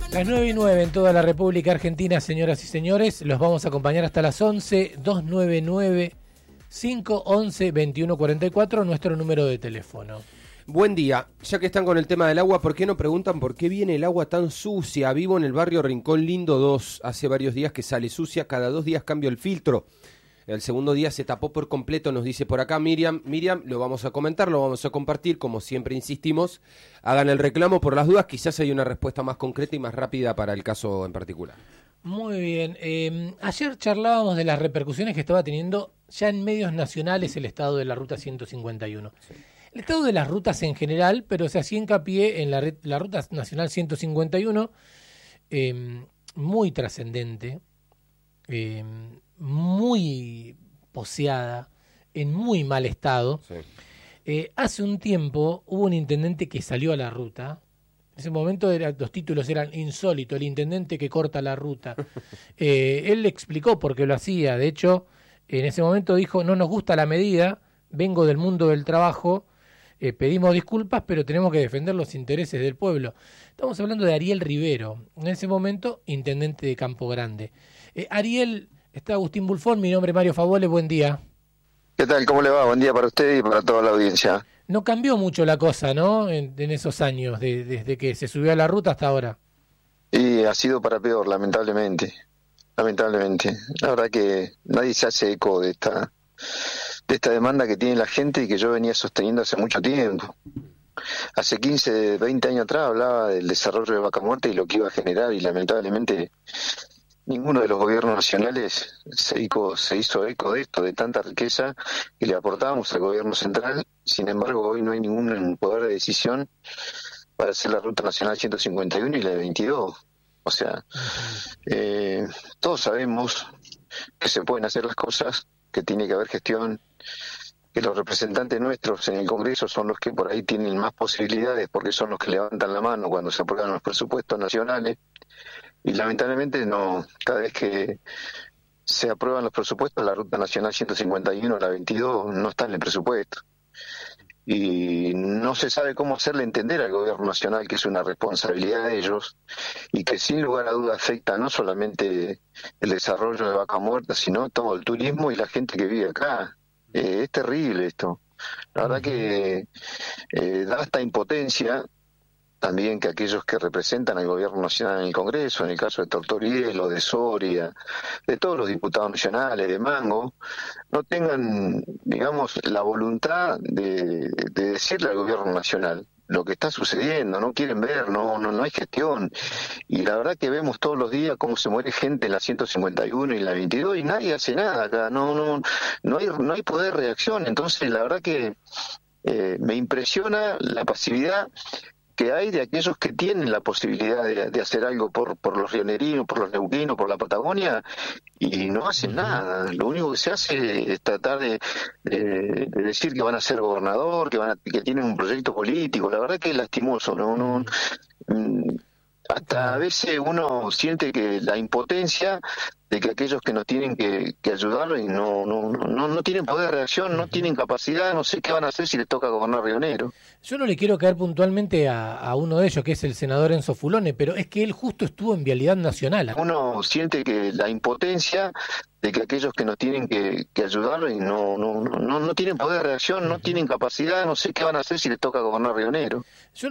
Las 9:09 en toda la República Argentina, señoras y señores. Los vamos a acompañar hasta las 11, 299-511-2144, nuestro número de teléfono. Buen día. Ya que están con el tema del agua, ¿por qué no preguntan por qué viene el agua tan sucia? Vivo en el barrio Rincón Lindo 2. Hace varios días que sale sucia, cada 2 días cambio el filtro. El segundo día se tapó por completo, nos dice por acá Miriam. Miriam, lo vamos a comentar, lo vamos a compartir, como siempre insistimos. Hagan el reclamo por las dudas, quizás hay una respuesta más concreta y más rápida para el caso en particular. Muy bien. Ayer charlábamos de las repercusiones que estaba teniendo ya en medios nacionales el estado de la Ruta 151. Sí. El estado de las rutas en general, pero se hacía hincapié en la Ruta Nacional 151, muy trascendente, muy poseada, en muy mal estado. Sí. Hace un tiempo hubo un intendente que salió a la ruta. En ese momento los títulos eran insólito, el intendente que corta la ruta. Él explicó por qué lo hacía. De hecho, en ese momento dijo, no nos gusta la medida, vengo del mundo del trabajo, pedimos disculpas, pero tenemos que defender los intereses del pueblo. Estamos hablando de Ariel Rivero, en ese momento intendente de Campo Grande. Ariel, está Agustín Bulfón, mi nombre es Mario Favole, buen día. ¿Qué tal? ¿Cómo le va? Buen día para usted y para toda la audiencia. No cambió mucho la cosa, ¿no? En esos años, desde que se subió a la ruta hasta ahora. Y ha sido para peor, lamentablemente. Lamentablemente. La verdad que nadie se hace eco de esta demanda que tiene la gente y que yo venía sosteniendo hace mucho tiempo. Hace 15, 20 años atrás hablaba del desarrollo de Vaca Muerta y lo que iba a generar, y lamentablemente ninguno de los gobiernos nacionales se hizo eco de esto, de tanta riqueza que le aportábamos al gobierno central. Sin embargo, hoy no hay ningún poder de decisión para hacer la Ruta Nacional 151 y la de 22. O sea, todos sabemos que se pueden hacer las cosas, que tiene que haber gestión, que los representantes nuestros en el Congreso son los que por ahí tienen más posibilidades, porque son los que levantan la mano cuando se aprueban los presupuestos nacionales. Y lamentablemente no, cada vez que se aprueban los presupuestos, la Ruta Nacional 151, la 22, no está en el presupuesto. Y no se sabe cómo hacerle entender al gobierno nacional que es una responsabilidad de ellos y que sin lugar a duda afecta no solamente el desarrollo de Vaca Muerta, sino todo el turismo y la gente que vive acá. Es terrible esto. La verdad que da esta impotencia también que aquellos que representan al gobierno nacional en el Congreso, en el caso de Tortorielo, de Soria, de todos los diputados nacionales, de Mango, no tengan, digamos, la voluntad de decirle al gobierno nacional lo que está sucediendo. No quieren ver, no hay gestión. Y la verdad que vemos todos los días cómo se muere gente en la 151 y en la 22 y nadie hace nada acá, no hay poder de reacción. Entonces la verdad que me impresiona la pasividad que hay de aquellos que tienen la posibilidad de hacer algo por los rionerinos, por los neuquinos, por la Patagonia, y no hacen nada. Lo único que se hace es tratar de decir que van a ser gobernador, que tienen un proyecto político. La verdad que es lastimoso, hasta a veces uno siente que la impotencia de que aquellos que nos tienen que ayudarlo y no tienen poder de reacción, no tienen capacidad, no sé qué van a hacer si les toca gobernar Río Negro. Yo no le quiero caer puntualmente a uno de ellos, que es el senador Enzo Fulone, pero es que él justo estuvo en Vialidad Nacional. Uno siente que la impotencia de que aquellos que nos tienen que ayudarlo y no tienen poder de reacción, no tienen capacidad, no sé qué van a hacer si les toca gobernar Río Negro. Yo